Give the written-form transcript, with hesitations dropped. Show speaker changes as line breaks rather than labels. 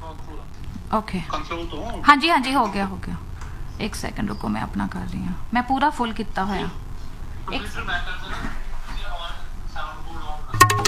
Okay हाँ जी हाँ जी हो गया हो गया। एक सेकंड रुको मैं अपना कर रही हूँ, मैं पूरा फुल किता होया। एक